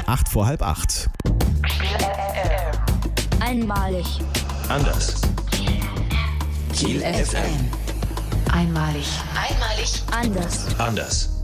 8 vor halb 8. Einmalig. Anders. Kiel FM. Einmalig. Einmalig. Anders. Anders.